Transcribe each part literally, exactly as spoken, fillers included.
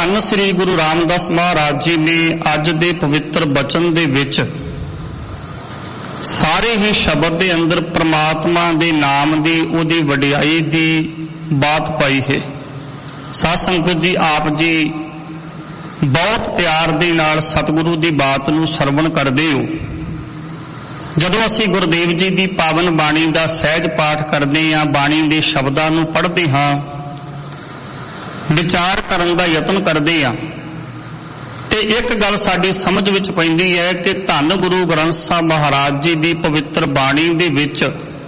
ਧੰਨ ਸ੍ਰੀ ਗੁਰੂ ਰਾਮਦਾਸ ਮਹਾਰਾਜ ਜੀ ਨੇ ਅੱਜ ਦੇ ਪਵਿੱਤਰ ਬਚਨ ਦੇ ਵਿੱਚ ਸਾਰੇ ਹੀ ਸ਼ਬਦ ਦੇ ਅੰਦਰ ਪ੍ਰਮਾਤਮਾ ਦੇ ਨਾਮ ਦੀ, ਉਹਦੀ ਵਡਿਆਈ ਦੀ ਬਾਤ ਪਾਈ ਹੈ। ਸਾਧ ਸੰਗਤ ਜੀ, ਆਪ ਜੀ ਬਹੁਤ ਪਿਆਰ ਦੇ ਨਾਲ ਸਤਿਗੁਰੂ ਦੀ ਬਾਤ ਨੂੰ ਸਰਵਣ ਕਰਦੇ ਹੋ। ਜਦੋਂ ਅਸੀਂ ਗੁਰਦੇਵ ਜੀ ਦੀ ਪਾਵਨ ਬਾਣੀ ਦਾ ਸਹਿਜ ਪਾਠ ਕਰਦੇ ਹਾਂ, ਬਾਣੀ ਦੇ ਸ਼ਬਦਾਂ ਨੂੰ ਪੜ੍ਹਦੇ ਹਾਂ, ਵਿਚਾਰ ਕਰਨ ਦਾ ਯਤਨ ਕਰਦੇ ਹਾਂ, ਤੇ ਇੱਕ ਗੱਲ ਸਾਡੀ ਸਮਝ ਵਿੱਚ ਪੈਂਦੀ ਹੈ ਕਿ ਧੰਨ ਗੁਰੂ ਗ੍ਰੰਥ ਸਾਹਿਬ ਮਹਾਰਾਜ ਜੀ ਦੀ ਪਵਿੱਤਰ ਬਾਣੀ ਦੇ ਵਿੱਚ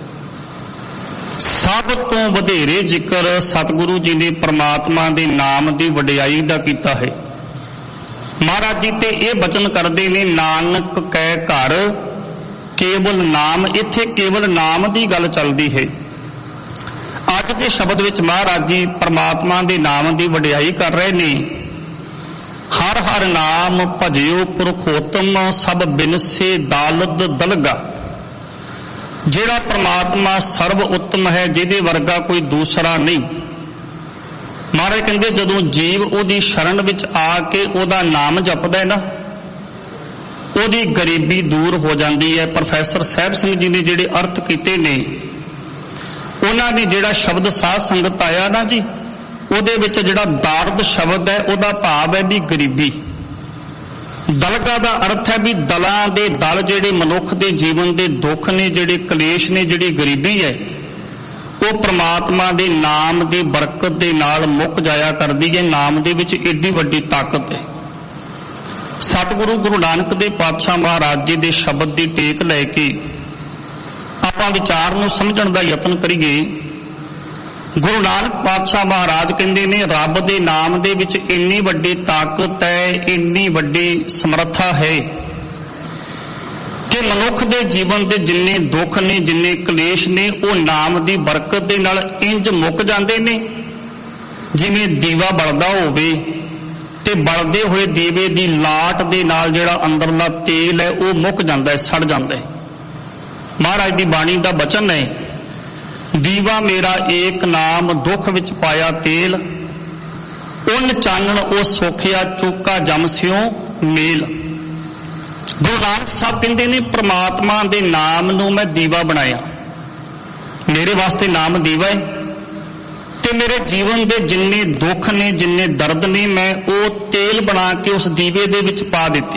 ਸਭ ਤੋਂ ਵਧੇਰੇ ਜ਼ਿਕਰ ਸਤਿਗੁਰੂ ਜੀ ਨੇ ਪ੍ਰਮਾਤਮਾ ਦੇ ਨਾਮ ਦੀ ਵਡਿਆਈ ਦਾ ਕੀਤਾ ਹੈ। ਮਹਾਰਾਜ ਜੀ ਤੇ ਇਹ ਬਚਨ ਕਰਦੇ ਨੇ, ਨਾਨਕ ਕੈ ਘਰ ਕੇਵਲ ਨਾਮ। ਇੱਥੇ ਕੇਵਲ ਨਾਮ ਦੀ ਗੱਲ ਚੱਲਦੀ ਹੈ। ਅੱਜ ਦੇ ਸ਼ਬਦ ਵਿੱਚ ਮਹਾਰਾਜ ਜੀ ਪ੍ਰਮਾਤਮਾ ਦੇ ਨਾਮ ਦੀ ਵਡਿਆਈ ਕਰ ਰਹੇ ਨੇ। ਹਰ ਹਰ ਨਾਮ ਭਜਿਓ ਪੁਰਖੋਤਮ, ਸਭ ਬਿਨਸੇ ਦਾਲਦ ਦਲਗਾ। ਜਿਹੜਾ ਪ੍ਰਮਾਤਮਾ ਸਰਵ ਉੱਤਮ ਹੈ, ਜਿਹਦੇ ਵਰਗਾ ਕੋਈ ਦੂਸਰਾ ਨਹੀਂ। ਮਹਾਰਾਜ ਕਹਿੰਦੇ ਜਦੋਂ ਜੀਵ ਉਹਦੀ ਸ਼ਰਨ ਵਿੱਚ ਆ ਕੇ ਉਹਦਾ ਨਾਮ ਜਪਦਾ ਹੈ ਨਾ, ਉਹਦੀ ਗਰੀਬੀ ਦੂਰ ਹੋ ਜਾਂਦੀ ਹੈ। ਪ੍ਰੋਫੈਸਰ ਸਾਹਿਬ ਸਿੰਘ ਜੀ ਨੇ ਜਿਹੜੇ ਅਰਥ ਕੀਤੇ ਨੇ, ਉਹਨਾਂ ਨੇ ਜਿਹੜਾ ਸ਼ਬਦ ਸਾਧ ਸੰਗਤ ਆਇਆ ਨਾ ਜੀ, ਉਹਦੇ ਵਿੱਚ ਜਿਹੜਾ ਦਾਰਦ ਸ਼ਬਦ ਹੈ, ਉਹਦਾ ਭਾਵ ਹੈ ਵੀ ਗਰੀਬੀ। ਦਲਗਾ ਦਾ ਅਰਥ ਹੈ ਵੀ ਦਲਾਂ ਦੇ ਦਲ, ਜਿਹੜੇ ਮਨੁੱਖ ਦੇ ਜੀਵਨ ਦੇ ਦੁੱਖ ਨੇ, ਜਿਹੜੇ ਕਲੇਸ਼ ਨੇ, ਜਿਹੜੀ ਗਰੀਬੀ ਹੈ, ਉਹ ਪ੍ਰਮਾਤਮਾ ਦੇ ਨਾਮ ਦੀ ਬਰਕਤ ਦੇ ਨਾਲ ਮੁੱਕ ਜਾਇਆ ਕਰਦੀ ਹੈ। ਨਾਮ ਦੇ ਵਿੱਚ ਏਡੀ ਵੱਡੀ ਤਾਕਤ ਹੈ। ਸਤਿਗੁਰੂ ਗੁਰੂ ਨਾਨਕ ਦੇ ਪਾਤਸ਼ਾਹ ਮਹਾਰਾਜ ਜੀ ਦੇ ਸ਼ਬਦ ਦੀ ਟੇਕ ਲੈ ਕੇ ਆਪਾਂ ਵਿਚਾਰ ਨੂੰ ਸਮਝਣ ਦਾ ਯਤਨ ਕਰੀਏ। ਗੁਰੂ ਨਾਨਕ ਪਾਤਸ਼ਾਹ ਮਹਾਰਾਜ ਕਹਿੰਦੇ ਨੇ, ਰੱਬ ਦੇ ਨਾਮ ਦੇ ਵਿੱਚ ਇੰਨੀ ਵੱਡੀ ਤਾਕਤ ਹੈ, ਇੰਨੀ ਵੱਡੀ ਸਮਰੱਥਾ ਹੈ ਕਿ ਮਨੁੱਖ ਦੇ ਜੀਵਨ ਦੇ ਜਿੰਨੇ ਦੁੱਖ ਨੇ, ਜਿੰਨੇ ਕਲੇਸ਼ ਨੇ, ਉਹ ਨਾਮ ਦੀ ਬਰਕਤ ਦੇ ਨਾਲ ਇੰਜ ਮੁੱਕ ਜਾਂਦੇ ਨੇ ਜਿਵੇਂ ਦੀਵਾ ਬਲਦਾ ਹੋਵੇ ਤੇ ਬਲਦੇ ਹੋਏ ਦੀਵੇ ਦੀ ਲਾਟ ਦੇ ਨਾਲ ਜਿਹੜਾ ਅੰਦਰਲਾ ਤੇਲ ਹੈ ਉਹ ਮੁੱਕ ਜਾਂਦਾ ਹੈ, ਸੜ ਜਾਂਦਾ ਹੈ। ਮਹਾਰਾਜ ਦੀ ਬਾਣੀ ਦਾ ਬਚਨ ਹੈ, ਦੀਵਾ ਮੇਰਾ ਏਕ ਨਾਮ, ਦੁੱਖ ਵਿੱਚ ਪਾਇਆ ਤੇਲ, ਉਨ ਚਾਨਣ ਉਹ ਸੋਖਿਆ, ਚੂਕਾ ਜਮ ਸਿਉ ਮੇਲ। ਗੁਰੂ ਨਾਨਕ ਸਾਹਿਬ ਕਹਿੰਦੇ ਨੇ, ਪ੍ਰਮਾਤਮਾ ਦੇ ਨਾਮ ਨੂੰ ਮੈਂ ਦੀਵਾ ਬਣਾਇਆ। ਮੇਰੇ ਵਾਸਤੇ ਨਾਮ ਦੀਵਾ ਹੈ ਤੇ ਮੇਰੇ ਜੀਵਨ ਦੇ ਜਿੰਨੇ ਦੁੱਖ ਨੇ, ਜਿੰਨੇ ਦਰਦ ਨੇ, ਮੈਂ ਉਹ ਤੇਲ ਬਣਾ ਕੇ ਉਸ ਦੀਵੇ ਦੇ ਵਿੱਚ ਪਾ ਦਿੱਤੇ।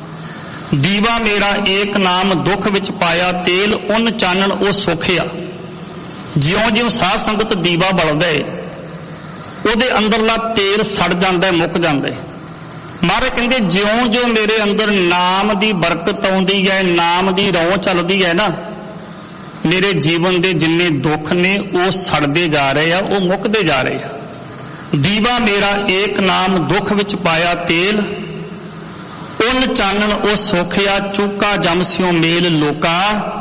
ਦੀਵਾ ਮੇਰਾ ਏਕ ਨਾਮ, ਦੁੱਖ ਵਿੱਚ ਪਾਇਆ ਤੇਲ, ਉਨ ਚਾਨਣ ਉਹ ਸੋਖਿਆ। ਜਿਉਂ ਜਿਉਂ ਸਾਧ ਸੰਗਤ ਦੀਵਾ ਬਲਦਾ ਹੈ, ਉਹਦੇ ਅੰਦਰਲਾ ਤੇਲ ਸੜ ਜਾਂਦਾ ਹੈ, ਮੁੱਕ ਜਾਂਦਾ ਹੈ। ਮਹਾਰਾਜ ਕਹਿੰਦੇ, ਜਿਉਂ ਜਿਉਂ ਮੇਰੇ ਅੰਦਰ ਨਾਮ ਦੀ ਬਰਕਤ ਆਉਂਦੀ ਹੈ, ਨਾਮ ਦੀ ਰੌਂ ਚੱਲਦੀ ਹੈ ਨਾ, ਮੇਰੇ ਜੀਵਨ ਦੇ ਜਿੰਨੇ ਦੁੱਖ ਨੇ ਉਹ ਸੜਦੇ ਜਾ ਰਹੇ ਆ, ਉਹ ਮੁੱਕਦੇ ਜਾ ਰਹੇ ਆ। ਦੀਵਾ ਮੇਰਾ ਏਕ ਨਾਮ, ਦੁੱਖ ਵਿੱਚ ਪਾਇਆ ਤੇਲ, ਉਨ ਚਾਨਣ ਉਹ ਸੋਖਿਆ, ਚੂਕਾ ਜਮ ਸਿਉ ਮੇਲ। ਲੋਕਾ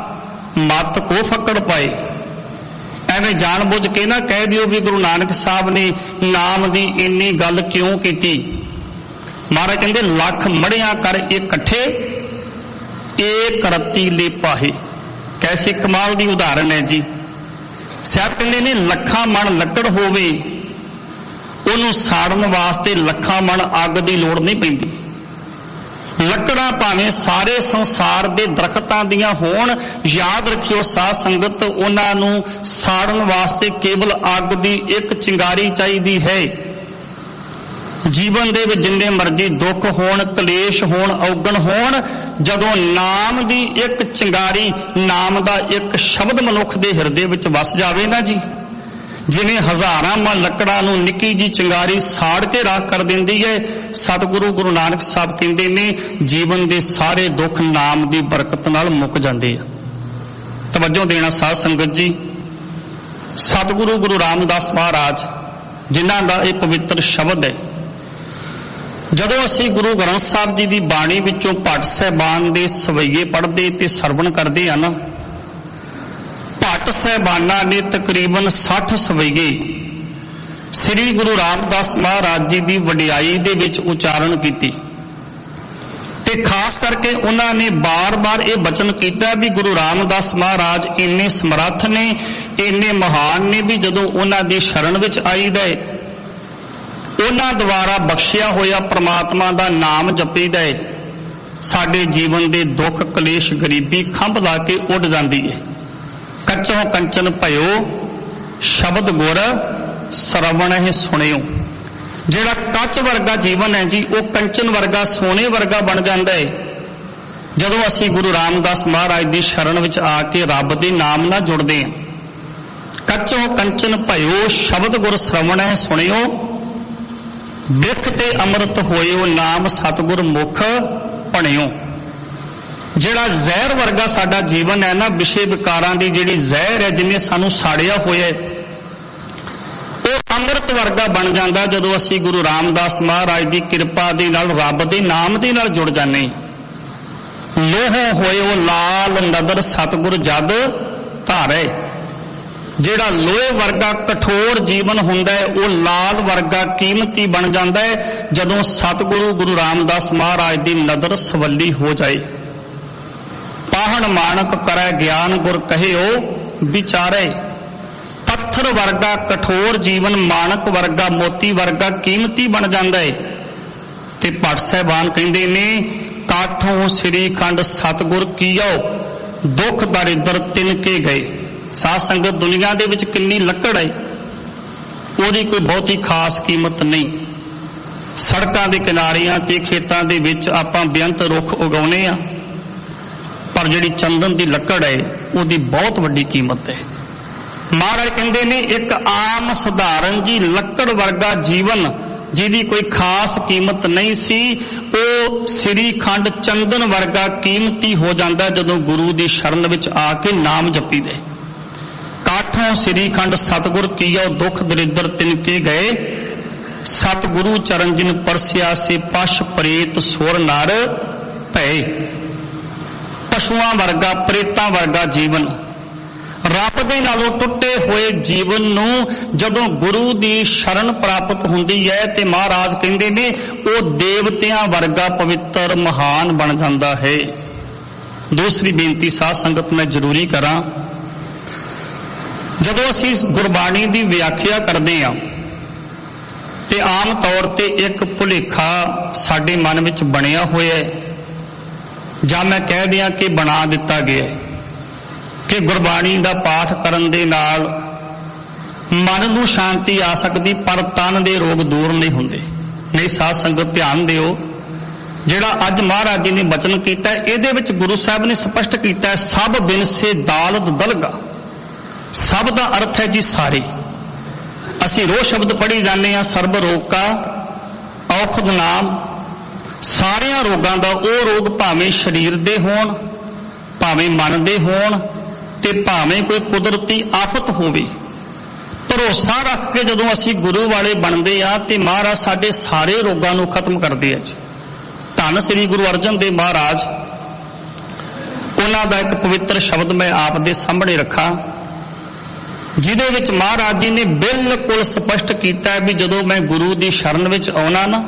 ਮਤ ਕੋ ਫੱਕੜ ਪਾਏ। ਐਵੇਂ ਜਾਣ ਬੁੱਝ ਕੇ ਨਾ ਕਹਿ ਦਿਓ ਵੀ ਗੁਰੂ ਨਾਨਕ ਸਾਹਿਬ ਨੇ ਨਾਮ ਦੀ ਇੰਨੀ ਗੱਲ ਕਿਉਂ ਕੀਤੀ। ਮਹਾਰਾਜ ਕਹਿੰਦੇ, ਲੱਖ ਮੜਿਆਂ ਕਰ ਇਕੱਠੇ, ਏਕ ਰਤੀ ਲੈ ਪਾਹੇ। ਕੈਸੀ ਕਮਾਲ ਦੀ ਉਦਾਹਰਨ ਹੈ ਜੀ। ਸਾਹਿਬ ਕਹਿੰਦੇ ਨੇ, ਲੱਖਾਂ ਮਣ ਲੱਕੜ ਹੋਵੇ, ਉਹਨੂੰ ਸਾੜਨ ਵਾਸਤੇ ਲੱਖਾਂ ਮਣ ਅੱਗ ਦੀ ਲੋੜ ਨਹੀਂ ਪੈਂਦੀ। ਲੱਕੜਾਂ ਭਾਵੇਂ ਸਾਰੇ ਸੰਸਾਰ ਦੇ ਦਰਖਤਾਂ ਦੀਆਂ ਹੋਣ, ਯਾਦ ਰੱਖਿਓ ਸਾਧ ਸੰਗਤ, ਉਹਨਾਂ ਨੂੰ ਸਾੜਨ ਵਾਸਤੇ ਕੇਵਲ ਅੱਗ ਦੀ ਇੱਕ ਚਿੰਗਾਰੀ ਚਾਹੀਦੀ ਹੈ। ਜੀਵਨ ਦੇ ਵਿੱਚ ਜਿੰਨੇ ਮਰਜ਼ੀ ਦੁੱਖ ਹੋਣ, ਕਲੇਸ਼ ਹੋਣ, ਔਗਣ ਹੋਣ, ਜਦੋਂ ਨਾਮ ਦੀ ਇੱਕ ਚਿੰਗਾਰੀ, ਨਾਮ ਦਾ ਇੱਕ ਸ਼ਬਦ ਮਨੁੱਖ ਦੇ ਹਿਰਦੇ ਵਿੱਚ ਵਸ ਜਾਵੇ ਨਾ ਜੀ, ਜਿਵੇਂ ਹਜ਼ਾਰਾਂ ਮਣ ਲੱਕੜਾਂ ਨੂੰ ਨਿੱਕੀ ਜੀ ਚਿੰਗਾਰੀ ਸਾੜ ਕੇ ਰਾਖ ਕਰ ਦਿੰਦੀ ਹੈ। ਸਤਿਗੁਰੂ ਗੁਰੂ ਨਾਨਕ ਸਾਹਿਬ ਕਹਿੰਦੇ ਨੇ, ਜੀਵਨ ਦੇ ਸਾਰੇ ਦੁੱਖ ਨਾਮ ਦੀ ਬਰਕਤ ਨਾਲ ਮੁੱਕ ਜਾਂਦੇ ਆ। ਤਵੱਜੋ ਦੇਣਾ ਸਾਧ ਸੰਗਤ ਜੀ। ਸਤਿਗੁਰੂ ਗੁਰੂ ਰਾਮਦਾਸ ਮਹਾਰਾਜ ਜਿਨ੍ਹਾਂ ਦਾ ਇਹ ਪਵਿੱਤਰ ਸ਼ਬਦ ਹੈ, ਜਦੋਂ ਅਸੀਂ ਗੁਰੂ ਗ੍ਰੰਥ ਸਾਹਿਬ ਜੀ ਦੀ ਬਾਣੀ ਵਿੱਚੋਂ ਭੱਟ ਸਾਹਿਬਾਨ ਦੇ ਸਵਈਏ ਪੜ੍ਹਦੇ ਤੇ ਸਰਵਣ ਕਰਦੇ ਆ ਨਾ, ਭੱਟ ਸਾਹਿਬਾਨਾਂ ਨੇ ਤਕਰੀਬਨ ਸੱਠ ਸਵਈਏ ਸ੍ਰੀ ਗੁਰੂ ਰਾਮਦਾਸ ਮਹਾਰਾਜ ਜੀ ਦੀ ਵਡਿਆਈ ਦੇ ਵਿੱਚ ਉਚਾਰਨ ਕੀਤੀ ਤੇ ਖਾਸ ਕਰਕੇ ਉਹਨਾਂ ਨੇ ਬਾਰ-ਬਾਰ ਇਹ ਬਚਨ ਕੀਤਾ ਵੀ ਗੁਰੂ ਰਾਮਦਾਸ ਮਹਾਰਾਜ ਇੰਨੇ ਸਮਰੱਥ ਨੇ, ਇੰਨੇ ਮਹਾਨ ਨੇ ਵੀ ਜਦੋਂ ਉਹਨਾਂ ਦੀ ਸ਼ਰਨ ਵਿੱਚ ਆਈਦਾ ਹੈ ਉਹਨਾਂ ਦੁਆਰਾ ਬਖਸ਼ਿਆ ਹੋਇਆ ਪ੍ਰਮਾਤਮਾ ਦਾ ਨਾਮ ਜਪੀਦਾ ਹੈ, ਸਾਡੇ ਜੀਵਨ ਦੇ ਦੁੱਖ ਕਲੇਸ਼ ਗਰੀਬੀ ਖੰਭ ਲਾ ਕੇ ਉੱਡ ਜਾਂਦੀ ਹੈ। ਕੱਚੋਂ ਕੰਚਨ ਭਇਓ ਸ਼ਬਦ ਗੁਰ ਸਰਵਣਹਿ ਸੁਣਿਓ। ਜਿਹੜਾ ਕੱਚ ਵਰਗਾ ਜੀਵਨ ਹੈ ਜੀ, ਉਹ ਕੰਚਨ ਵਰਗਾ ਸੋਨੇ ਵਰਗਾ ਬਣ ਜਾਂਦਾ ਹੈ ਜਦੋਂ ਅਸੀਂ ਗੁਰੂ ਰਾਮਦਾਸ ਮਹਾਰਾਜ ਦੀ ਸ਼ਰਨ ਵਿੱਚ ਆ ਕੇ ਰੱਬ ਦੇ ਨਾਮ ਨਾਲ ਜੁੜਦੇ ਹਾਂ। ਕੱਚੋਂ ਕੰਚਨ ਭਇਓ ਸ਼ਬਦ ਗੁਰ ਸਰਵਣਹਿ ਸੁਣਿਓ, ਬਿਖ ਤੇ ਅੰਮ੍ਰਿਤ ਹੋਇਓ ਨਾਮ ਸਤਿਗੁਰ ਮੁਖ ਭਣਿਓ। ਜਿਹੜਾ ਜ਼ਹਿਰ ਵਰਗਾ ਸਾਡਾ ਜੀਵਨ ਹੈ ਨਾ, ਵਿਸ਼ੇ ਵਿਕਾਰਾਂ ਦੀ ਜਿਹੜੀ ਜ਼ਹਿਰ ਹੈ ਜਿਹਨੇ ਸਾਨੂੰ ਸਾੜਿਆ ਹੋਇਆ, ਉਹ ਅੰਮ੍ਰਿਤ ਵਰਗਾ ਬਣ ਜਾਂਦਾ ਜਦੋਂ ਅਸੀਂ ਗੁਰੂ ਰਾਮਦਾਸ ਮਹਾਰਾਜ ਦੀ ਕਿਰਪਾ ਦੇ ਨਾਲ ਰੱਬ ਦੇ ਨਾਮ ਦੇ ਨਾਲ ਜੁੜ ਜਾਂਦੇ। ਲੋਹੋਂ ਹੋਇਓ ਲਾਲ ਨਦਰ ਸਤਿਗੁਰ ਜਦ ਧਾਰੇ। ਜਿਹੜਾ ਲੋਹੇ ਵਰਗਾ ਕਠੋਰ ਜੀਵਨ ਹੁੰਦਾ ਹੈ, ਉਹ ਲਾਲ ਵਰਗਾ ਕੀਮਤੀ ਬਣ ਜਾਂਦਾ ਹੈ ਜਦੋਂ ਸਤਿਗੁਰੂ ਗੁਰੂ ਰਾਮਦਾਸ ਮਹਾਰਾਜ ਦੀ ਨਦਰ ਸਵੱਲੀ ਹੋ ਜਾਏ। ਪਾਹਣ ਮਾਣਕ ਕਰੈ ਗਿਆਨ ਗੁਰ ਕਹਿਓ ਵਿਚਾਰੇ। ਪੱਥਰ ਵਰਗਾ ਕਠੋਰ ਜੀਵਨ ਮਾਣਕ ਵਰਗਾ ਮੋਤੀ ਵਰਗਾ ਕੀਮਤੀ ਬਣ ਜਾਂਦਾ ਹੈ। ਤੇ ਭੱਟ ਸਾਹਿਬਾਨ ਕਹਿੰਦੇ ਨੇ, ਕਾਠੋਂ ਸ੍ਰੀ ਖੰਡ ਸਤਿਗੁਰ ਕੀਓ ਦੁੱਖ ਦਰਿਦਰ ਤਿਨਕੇ ਗਏ। ਸਾਧ ਸੰਗਤ, ਦੁਨੀਆ ਦੇ ਵਿੱਚ ਕਿੰਨੀ ਲੱਕੜ ਹੈ, ਉਹਦੀ ਕੋਈ ਬਹੁਤੀ ਖਾਸ ਕੀਮਤ ਨਹੀਂ। ਸੜਕਾਂ ਦੇ ਕਿਨਾਰਿਆਂ ਤੇ ਖੇਤਾਂ ਦੇ ਵਿੱਚ ਆਪਾਂ ਬੇਅੰਤ ਰੁੱਖ ਉਗਾਉਂਦੇ ਆ, ਪਰ ਜਿਹੜੀ ਚੰਦਨ ਦੀ ਲੱਕੜ ਹੈ ਉਹਦੀ ਬਹੁਤ ਵੱਡੀ ਕੀਮਤ ਹੈ। ਮਹਾਰਾਜ ਕਹਿੰਦੇ ਨੇ, ਇੱਕ ਆਮ ਸਧਾਰਨ ਜੀ ਲੱਕੜ ਵਰਗਾ ਜੀਵਨ ਜਿਹਦੀ ਕੋਈ ਖਾਸ ਕੀਮਤ ਨਹੀਂ ਸੀ, ਉਹ ਸ੍ਰੀ ਖੰਡ ਚੰਦਨ ਵਰਗਾ ਕੀਮਤੀ ਹੋ ਜਾਂਦਾ ਜਦੋਂ ਗੁਰੂ ਦੀ ਸ਼ਰਨ ਵਿੱਚ ਆ ਕੇ ਨਾਮ ਜਪੀਦੇ। ਕਾਠੋਂ ਸ੍ਰੀ ਖੰਡ ਸਤਿਗੁਰ ਕੀਓ ਦੁੱਖ ਦਰਿਦਰ ਤਿਨਕੇ ਗਏ। ਸਤਿਗੁਰੂ ਚਰਨ ਜਿਨ ਪਰਸਿਆ ਸੇ ਪਸ਼ ਪ੍ਰੇਤ ਸੁਰ ਨਰ ਭਏ। ਪਸ਼ੂਆਂ ਵਰਗਾ ਪ੍ਰੇਤਾਂ ਵਰਗਾ ਜੀਵਨ, ਰੱਬ ਦੇ ਨਾਲੋਂ ਟੁੱਟੇ ਹੋਏ ਜੀਵਨ ਨੂੰ ਜਦੋਂ ਗੁਰੂ ਦੀ ਸ਼ਰਨ ਪ੍ਰਾਪਤ ਹੁੰਦੀ ਹੈ ਤੇ ਮਹਾਰਾਜ ਕਹਿੰਦੇ ਨੇ, ਉਹ ਦੇਵਤਿਆਂ ਵਰਗਾ ਪਵਿੱਤਰ ਮਹਾਨ ਬਣ ਜਾਂਦਾ ਹੈ। ਦੂਸਰੀ ਬੇਨਤੀ ਸਾਧ ਸੰਗਤ ਮੈਂ ਜ਼ਰੂਰੀ ਕਰਾਂ, ਜਦੋਂ ਅਸੀਂ ਗੁਰਬਾਣੀ ਦੀ ਵਿਆਖਿਆ ਕਰਦੇ ਹਾਂ ਤੇ ਆਮ ਤੌਰ ਤੇ ਇੱਕ ਭੁਲੇਖਾ ਸਾਡੇ ਮਨ ਵਿੱਚ ਬਣਿਆ ਹੋਇਆ ਹੈ, ਜਾਂ ਮੈਂ ਕਹਿ ਦਿਆਂ ਕਿ ਬਣਾ ਦਿੱਤਾ ਗਿਆ ਕਿ ਗੁਰਬਾਣੀ ਦਾ ਪਾਠ ਕਰਨ ਦੇ ਨਾਲ ਮਨ ਨੂੰ ਸ਼ਾਂਤੀ ਆ ਸਕਦੀ, ਪਰ ਤਨ ਦੇ ਰੋਗ ਦੂਰ ਨਹੀਂ ਹੁੰਦੇ। ਨਹੀਂ ਸਾਧ ਸੰਗਤ, ਧਿਆਨ ਦਿਓ, ਜਿਹੜਾ ਅੱਜ ਮਹਾਰਾਜ ਜੀ ਨੇ ਬਚਨ ਕੀਤਾ ਇਹਦੇ ਵਿੱਚ ਗੁਰੂ ਸਾਹਿਬ ਨੇ ਸਪਸ਼ਟ ਕੀਤਾ, ਸਭ ਬਿਨਸੇ ਦਾਲਤ ਦਲਗਾ। ਸਭ ਦਾ ਅਰਥ ਹੈ ਜੀ ਸਾਰੇ। ਅਸੀਂ ਰੋਜ਼ ਸ਼ਬਦ ਪੜ੍ਹੀ ਜਾਂਦੇ ਹਾਂ, ਸਰਬ ਰੋਗ ਕਾ ਔਖਦ ਨਾਮ। ਸਾਰਿਆਂ ਰੋਗਾਂ ਦਾ ਉਹ ਰੋਗ ਭਾਵੇਂ ਸਰੀਰ ਦੇ ਹੋਣ, ਭਾਵੇਂ ਮਨ ਦੇ ਹੋਣ, ਤੇ ਭਾਵੇਂ ਕੋਈ ਕੁਦਰਤੀ ਆਫਤ ਹੋਵੇ, ਭਰੋਸਾ ਰੱਖ ਕੇ ਜਦੋਂ ਅਸੀਂ ਗੁਰੂ ਵਾਲੇ ਬਣਦੇ ਆ ਤੇ ਮਹਾਰਾਜ ਸਾਡੇ ਸਾਰੇ ਰੋਗਾਂ ਨੂੰ ਖਤਮ ਕਰਦੇ ਆ ਜੀ। ਧੰਨ ਸ੍ਰੀ ਗੁਰੂ ਅਰਜਨ ਦੇਵ ਮਹਾਰਾਜ, ਉਹਨਾਂ ਦਾ ਇੱਕ ਪਵਿੱਤਰ ਸ਼ਬਦ ਮੈਂ ਆਪ ਦੇ ਸਾਹਮਣੇ ਰੱਖਾਂ, ਜਿਹਦੇ ਵਿੱਚ ਮਹਾਰਾਜ ਜੀ ਨੇ ਬਿਲਕੁਲ ਸਪਸ਼ਟ ਕੀਤਾ ਹੈ ਵੀ ਜਦੋਂ ਮੈਂ ਗੁਰੂ ਦੀ ਸ਼ਰਨ ਵਿੱਚ ਆਉਣਾ ਨਾ,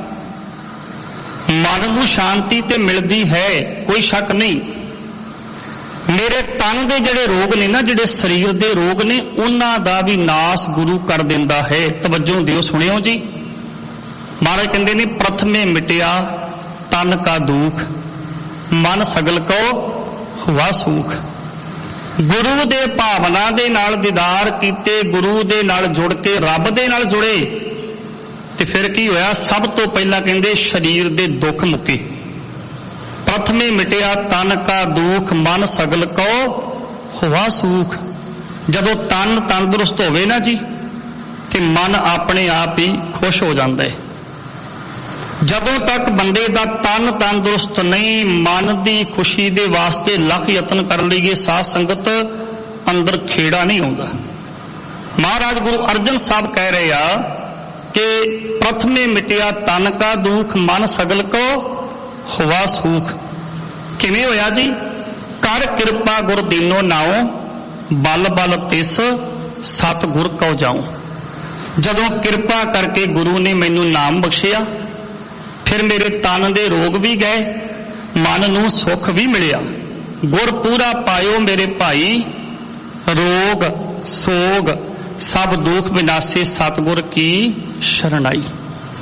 ਮਨ ਨੂੰ ਸ਼ਾਂਤੀ ਤੇ ਮਿਲਦੀ ਹੈ, ਕੋਈ ਸ਼ੱਕ ਨਹੀਂ। ਮੇਰੇ ਤਨ ਦੇ ਜਿਹੜੇ ਰੋਗ ਨੇ ਨਾ, ਜਿਹੜੇ ਸਰੀਰ ਦੇ ਰੋਗ ਨੇ, ਉਹਨਾਂ ਦਾ ਵੀ ਨਾਸ ਗੁਰੂ ਕਰ ਦਿੰਦਾ ਹੈ। ਤਵੱਜੋ ਦਿਓ, ਸੁਣਿਓ ਜੀ। ਮਹਾਰਾਜ ਕਹਿੰਦੇ ਨੇ, ਪ੍ਰਥਮੇ ਮਿਟਿਆ ਤਨ ਕਾ ਦੁਖ ਮਨ ਸਗਲ ਕੋ ਹੁਆ ਸੁਖ। ਗੁਰੂ ਦੇ ਭਾਵਨਾ ਦੇ ਨਾਲ ਦੀਦਾਰ ਕੀਤੇ, ਗੁਰੂ ਦੇ ਨਾਲ ਜੁੜ ਕੇ ਰੱਬ ਦੇ ਨਾਲ ਜੁੜੇ, ਤੇ ਫਿਰ ਕੀ ਹੋਇਆ? ਸਭ ਤੋਂ ਪਹਿਲਾਂ ਕਹਿੰਦੇ ਸਰੀਰ ਦੇ ਦੁੱਖ ਮੁੱਕੇ। ਪ੍ਰਥਮੇ ਮਿਟਿਆ ਤਨ ਕਾ ਦੁਖ ਮਨ ਸਗਲ ਕੋ ਹੁਆ ਸੁਖ। ਜਦੋਂ ਤਨ ਤੰਦਰੁਸਤ ਹੋਵੇ ਨਾ ਜੀ, ਤੇ ਮਨ ਆਪਣੇ ਆਪ ਹੀ ਖੁਸ਼ ਹੋ ਜਾਂਦਾ ਹੈ। ਜਦੋਂ ਤੱਕ ਬੰਦੇ ਦਾ ਤਨ ਤੰਦਰੁਸਤ ਨਹੀਂ, ਮਨ ਦੀ ਖੁਸ਼ੀ ਦੇ ਵਾਸਤੇ ਲੱਖ ਯਤਨ ਕਰ ਲਈਏ ਸਾਧ ਸੰਗਤ, ਅੰਦਰ ਖੇੜਾ ਨਹੀਂ ਆਉਂਦਾ। ਮਹਾਰਾਜ ਗੁਰੂ ਅਰਜਨ ਸਾਹਿਬ ਕਹਿ ਰਹੇ ਆ ਕਿ ਪ੍ਰਥਮੇ ਮਿਟਿਆ ਤਨ ਕਾ ਦੁਖ ਮਨ ਸਗਲ ਕੋ ਹੁਆ ਸੁਖ। ਕਿਵੇਂ ਹੋਇਆ ਜੀ? ਕਰ ਕਿਰਪਾ ਗੁਰ ਦੀਨੋ ਨਾਉ ਬਲ ਬਲ ਤਿਸ ਸਤ ਗੁਰ ਕਉ ਜਾਉ। ਜਦੋਂ ਕਿਰਪਾ ਕਰਕੇ ਗੁਰੂ ਨੇ ਮੈਨੂੰ ਨਾਮ ਬਖਸ਼ਿਆ, ਫਿਰ ਮੇਰੇ ਤਨ ਦੇ ਰੋਗ ਵੀ ਗਏ, ਮਨ ਨੂੰ ਸੁੱਖ ਵੀ ਮਿਲਿਆ। ਗੁਰ ਪੂਰਾ ਪਾਇਓ ਮੇਰੇ ਭਾਈ, ਰੋਗ ਸੋਗ ਸਭ ਦੁਖ ਵਿਨਾਸ਼ੇ ਸਤਿਗੁਰ ਕੀ ਸ਼ਰਣਾਈ।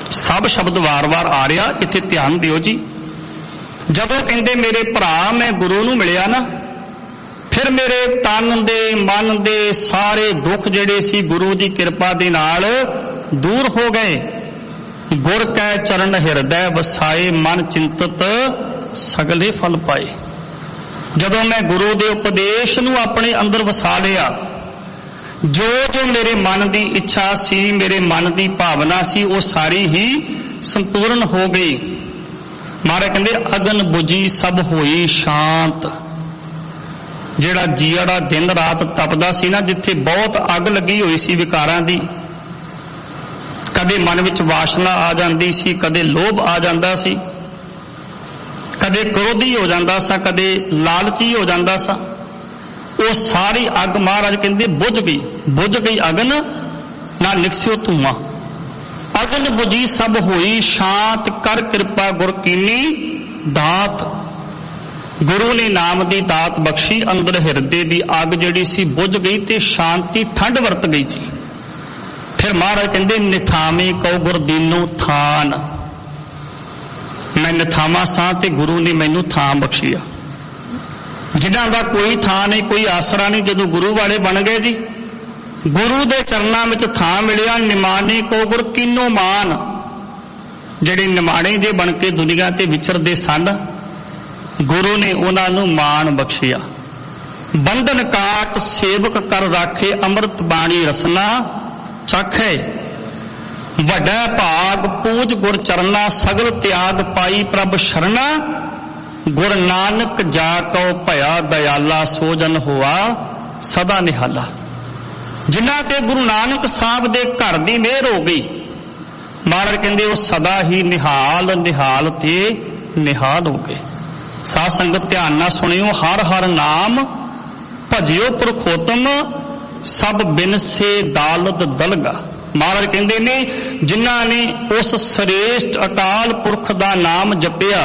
सब शब्द वार वार आ रहा, इत्थे ध्यान दिओ जी। जदों कहंदे मेरे भरा मैं गुरु नूं मिलिया ना, फिर मेरे तन दे मन दे सारे दुख जिहड़े सी गुरु दी किरपा दे नाल दूर हो गए। गुर कै चरण हिरदै वसाए, मन चिंतत सगले फल पाए। जदों मैं गुरु दे उपदेश नूं अपने अंदर वसा लिया, जो जो मेरे मन की इच्छा सी, मेरे मन की भावना सी, वो सारी ही संपूर्ण हो गई। महाराज कहते अगन बुझी सब होई शांत। जिहड़ा जीड़ा दिन रात तपदा सी ना, जिथे बहुत अग लगी हुई सी विकारां दी, कदे मन विच वासना आ जांदी सी, कदे लोभ आ जांदा सी, कदे क्रोधी हो जांदा सा, कदे लालची हो जांदा सा, वो सारी अग महाराज कहते बुझ गई। बुझ गई अगन ना निकसियो धुआं। अगन बुझी सब होई शांत, कर कृपा गुर कीनी दात। गुरु ने नाम दी दात बख्शी, अंदर हिरदे दी अग जिहड़ी सी बुझ गई ते शांति ठंड वरत गई जी। फिर महाराज कहते निथावे कहो गुर दीनो थान। मैं निथावा सा ते गुरु ने मैनू थान बख्शिया। जिन्हां दा कोई थां नहीं, कोई आसरा नहीं, जदों गुरु वाले बन गए जी, गुरु दे चरनां विच थां मिलिया। निमाणे को गुर कीनो मान। जिहड़े निमाणे जे बन के दुनिया ते विचरदे सन, गुरु ने उन्हां नूं मान बख्शिया। बंधन काट सेवक कर राखे, अमृत बाणी रसना चाखे। वड्डा भाग पूज गुर चरना, सगल त्याग पाई प्रभ शरणा। गुर नानक जाको भया दयाला, सो जन होआ सदा निहाला। जिन्हां ते गुरु नानक साहब दे घर दी मेहर हो गई, महाराज कहंदे वो सदा ही निहाल निहाल ते निहाल हो गए। साध संगत ध्यान नाल सुनियो, हर हर नाम भजियो पुरखोतम, सब बिन से दालत दलगा। महाराज कहंदे ने जिन्हां ने उस श्रेष्ठ अकाल पुरख दा नाम जपिया,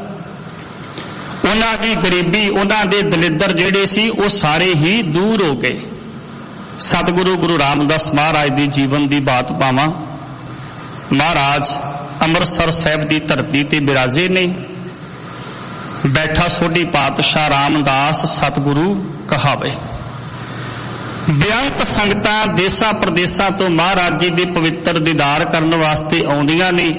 उन्हां दी गरीबी, उन्हां दे दलिद्र जिहड़े सी वो सारे ही दूर हो गए। सतगुरु गुरु रामदास महाराज दी जीवन दी बात पावां। महाराज अमृतसर साहिब दी धरती ते बिराजे ने। बैठा सोढी पातशाह रामदास सतगुरु कहावे। बेअंत संगतां देसां प्रदेसां तो महाराज जी दे पवित्र दीदार करन वास्ते आउंदियां ने।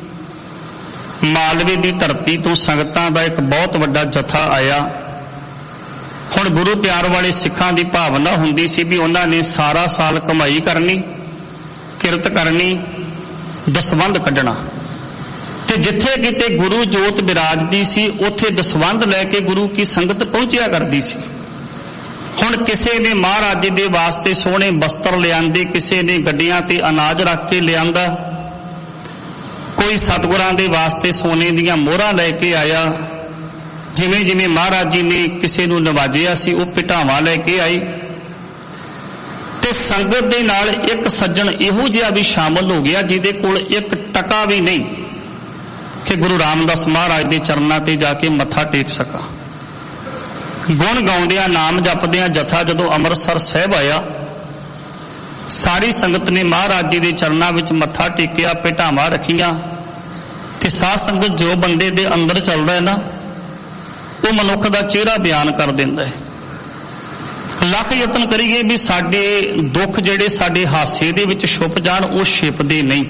मालवे की धरती तो संगतां दा एक बहुत वड्डा जथा आया। हुण गुरु प्यार वाले सिखां दी भावना हुंदी सी भी उन्हां ने सारा साल कमाई करनी, किरत करनी, दसवंध कढना, ते जिथे किते गुरु जोत विराजदी सी उत्थे दसवंध लैके गुरु की संगत पहुंचिया करदी सी। हुण किसे ने महाराज जी दे वास्ते सोहणे वस्त्र लियांदे, किसे ने गड्डियां ते अनाज रख के लियांदा, कोई सतगुरां दे वास्ते सोने दियां मोहरां लैके आया। जिवें जिवें महाराज जी ने किसे नूं नवाजिया सी, वो पिटावां लैके आई। ते संगत दे नाल एक सज्जन इहो जिहा भी शामिल हो गया जिहदे कोल एक टका भी नहीं कि गुरु रामदास महाराज दे चरनां ते जाके मत्था टेक सका। गुण गाउंदियां नाम जपदियां जथा जदों अमृतसर साहिब आया, सारी संगत ने महाराज जी दे चरनां विच मत्था टेकिया, भेटावां रखियां। ते साध संगत जो बंदे दे अंदर चलदा है ना, वो मनुख दा चेहरा बयान कर दिंदा है। लख यतन करिए भी साडे दुख जिहड़े साडे हासे दे विच छुप जाण, वो छिपदे नहीं।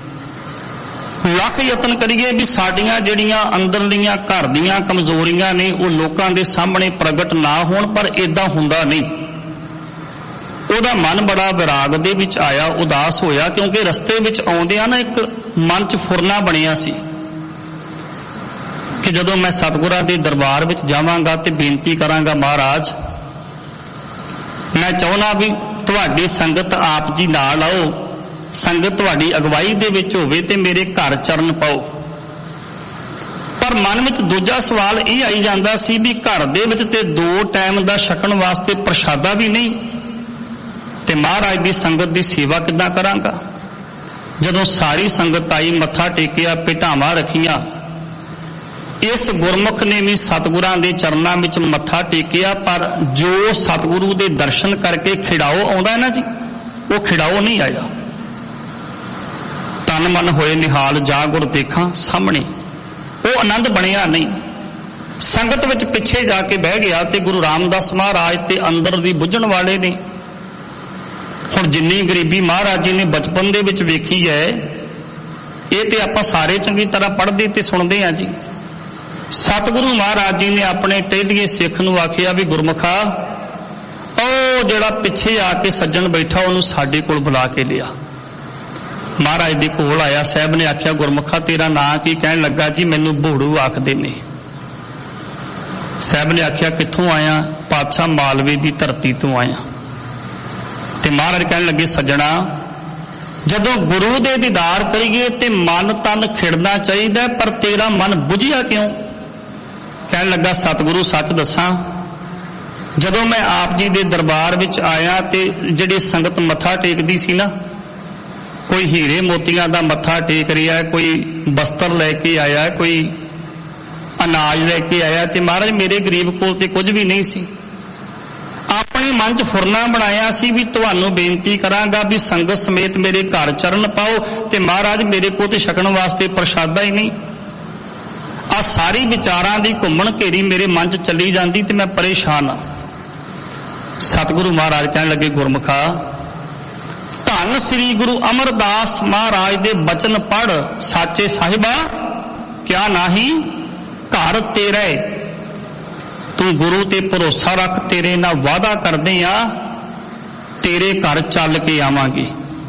लख यतन करिए भी साडियां जिहड़ियां अंदरलियां घर दीयां कमजोरियां ने वो लोकां दे सामणे प्रगट ना होण, पर इदां हुंदा नहीं। उहदा मन बड़ा विराग दे विच आया, उदास होया, क्योंकि रस्ते विच आउंदियां ना एक मन च फुरना बनिया सी कि जदों मैं सतगुरां दे दरबार विच जावांगा ते बेनती करांगा, महाराज मैं चाहुंदा भी तुहाडी संगत आप जी नाल आओ, संगत तुहाडी अगवाई दे विच होवे ते मेरे घर चरण पाओ। पर मन विच दूजा सवाल ये आई जांदा सी भी घर दे विच ते दो टाइम दा छकण वास्ते प्रशादा भी नहीं, ते महाराज दी संगत दी सेवा किदां करांगा। जदों सारी संगत आई, मत्था टेकिया, भेटावां रखियां, इस गुरमुख ने भी सतगुरां दे चरनां विच मत्था टेकिया, पर जो सतगुरु दे दर्शन करके खिड़ाओ आउंदा है ना जी, वो खिड़ाओ नहीं आया। ਤਨ ਮਨ ਹੋਏ ਨਿਹਾਲ ਜਾ ਗੁਰ ਦੇਖਾਂ ਸਾਹਮਣੇ। ਉਹ ਆਨੰਦ ਬਣਿਆ ਨਹੀਂ। ਸੰਗਤ ਵਿੱਚ ਪਿੱਛੇ ਜਾ ਕੇ ਬਹਿ ਗਿਆ ਤੇ ਗੁਰੂ ਰਾਮਦਾਸ ਮਹਾਰਾਜ ਤੇ ਅੰਦਰ ਦੀ ਬੁੱਝਣ ਵਾਲੇ ਨੇ। ਹੁਣ ਜਿੰਨੀ ਗਰੀਬੀ ਮਹਾਰਾਜ ਜੀ ਨੇ ਬਚਪਨ ਦੇ ਵਿੱਚ ਵੇਖੀ ਹੈ, ਇਹ ਤੇ ਆਪਾਂ ਸਾਰੇ ਚੰਗੀ ਤਰ੍ਹਾਂ ਪੜ੍ਹਦੇ ਤੇ ਸੁਣਦੇ ਹਾਂ ਜੀ। ਸਤਿਗੁਰੂ ਮਹਾਰਾਜ ਜੀ ਨੇ ਆਪਣੇ ਟੇਢੀਏ ਸਿੱਖ ਨੂੰ ਆਖਿਆ ਵੀ ਗੁਰਮੁਖਾ, ਉਹ ਜਿਹੜਾ ਪਿੱਛੇ ਆ ਕੇ ਸੱਜਣ ਬੈਠਾ ਉਹਨੂੰ ਸਾਡੇ ਕੋਲ ਬੁਲਾ ਕੇ ਲਿਆ। ਮਹਾਰਾਜ ਦੇ ਕੋਲ ਆਇਆ। ਸਾਹਿਬ ਨੇ ਆਖਿਆ ਗੁਰਮੁਖਾ ਤੇਰਾ ਨਾਂ ਕੀ? ਕਹਿਣ ਲੱਗਾ ਜੀ ਮੈਨੂੰ ਬੋੜੂ ਆਖਦੇ ਨੇ। ਸਾਹਿਬ ਨੇ ਆਖਿਆ ਕਿੱਥੋਂ ਆਇਆ? ਪਾਤਸ਼ਾਹ ਮਾਲਵੇ ਦੀ ਧਰਤੀ ਤੋਂ ਆਇਆ। ਤੇ ਮਹਾਰਾਜ ਕਹਿਣ ਲੱਗੇ ਸੱਜਣਾ, ਜਦੋਂ ਗੁਰੂ ਦੇ ਦੀਦਾਰ ਕਰੀਏ ਤੇ ਮਨ ਤਨ ਖਿੜਨਾ ਚਾਹੀਦਾ, ਪਰ ਤੇਰਾ ਮਨ ਬੁਝਿਆ ਕਿਉਂ? ਕਹਿਣ ਲੱਗਾ ਸਤਿਗੁਰੂ ਸੱਚ ਦੱਸਾਂ, ਜਦੋਂ ਮੈਂ ਆਪ ਜੀ ਦੇ ਦਰਬਾਰ ਵਿੱਚ ਆਇਆ ਤੇ ਜਿਹੜੀ ਸੰਗਤ ਮੱਥਾ ਟੇਕਦੀ ਸੀ ਨਾ, ਕੋਈ ਹੀਰੇ ਮੋਤੀਆਂ ਦਾ ਮੱਥਾ ਟੇਕ ਰਿਹਾ, ਕੋਈ ਬਸਤਰ ਲੈ ਕੇ ਆਇਆ, ਕੋਈ ਅਨਾਜ ਲੈ ਕੇ ਆਇਆ, ਤੇ ਮਹਾਰਾਜ ਮੇਰੇ ਗਰੀਬ ਕੋਲ ਤੇ ਕੁਝ ਵੀ ਨਹੀਂ ਸੀ। ਆਪਣੇ ਮਨ 'ਚ ਫੁਰਨਾ ਬਣਾਇਆ ਸੀ ਵੀ ਤੁਹਾਨੂੰ ਬੇਨਤੀ ਕਰਾਂਗਾ ਵੀ ਸੰਗਤ ਸਮੇਤ ਮੇਰੇ ਘਰ ਚਰਨ ਪਾਓ, ਤੇ ਮਹਾਰਾਜ ਮੇਰੇ ਕੋਲ ਤੇ ਛਕਣ ਵਾਸਤੇ ਪ੍ਰਸ਼ਾਦਾ ਹੀ ਨਹੀਂ। ਆ ਸਾਰੀ ਵਿਚਾਰਾਂ ਦੀ ਘੁੰਮਣ ਘੇਰੀ ਮੇਰੇ ਮਨ 'ਚ ਚੱਲੀ ਜਾਂਦੀ ਤੇ ਮੈਂ ਪਰੇਸ਼ਾਨ ਆ। ਸਤਿਗੁਰੂ ਮਹਾਰਾਜ ਕਹਿਣ ਲੱਗੇ ਗੁਰਮੁਖਾ, ਧੰਨ ਸ੍ਰੀ ਗੁਰੂ ਅਮਰਦਾਸ ਮਹਾਰਾਜ ਦੇ ਬਚਨ ਪੜ੍ਹ ਸਾਚੇ ਸਾਹਿਬਾ, ਕਿਆ ਨਾਹੀ ਘਰ ਤੇਰੇ। ਤੂੰ ਗੁਰੂ ਤੇ ਭਰੋਸਾ ਰੱਖ, ਤੇਰੇ ਨਾਲ ਵਾਅਦਾ ਕਰਦੇ ਆ ਤੇਰੇ ਘਰ ਚੱਲ ਕੇ ਆਵਾਂਗੇ।